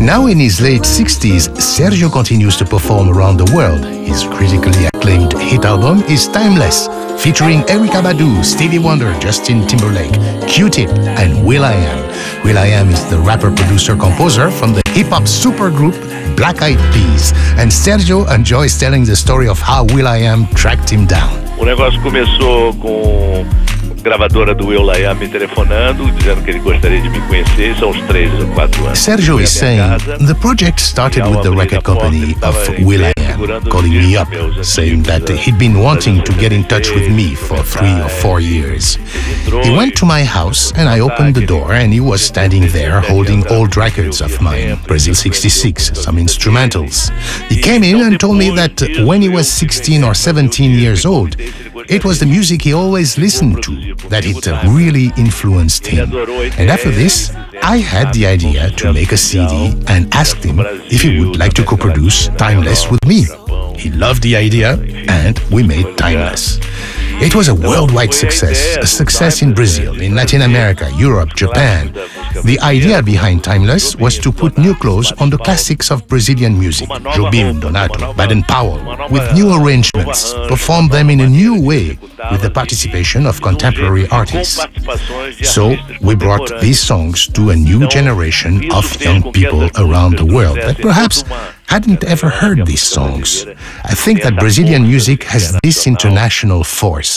Now in his late 60s, Sergio continues to perform around the world. His critically acclaimed hit album is Timeless, featuring Erykah Badu, Stevie Wonder, Justin Timberlake, Q-Tip, and will.i.am. will.i.am is the rapper-producer-composer from the hip-hop supergroup Black Eyed Peas, and Sergio enjoys telling the story of how will.i.am tracked him down. O negócio começou com a gravadora do will.i.am me telefonando, dizendo que ele gostaria de me conhecer. São uns 3 ou 4 anos. Sergio is saying the project started with the record company of will.i.am calling me up, saying that he'd been wanting to get in touch with me for 3 or 4 years. He went to my house and I opened the door and he was standing there holding old records of mine, Brazil 66, some instrumentals. He came in and told me that when he was 16 or 17 years old, it was the music he always listened to, that it really influenced him. And after this, I had the idea to make a CD and asked him if he would like to co-produce Timeless with me. He loved the idea and we made Timeless. It was a worldwide success, a success in Brazil, in Latin America, Europe, Japan. The idea behind Timeless was to put new clothes on the classics of Brazilian music, Jobim, Donato, Baden-Powell, with new arrangements, perform them in a new way with the participation of contemporary artists. So we brought these songs to a new generation of young people around the world that perhaps hadn't ever heard these songs. I think that Brazilian music has this international force.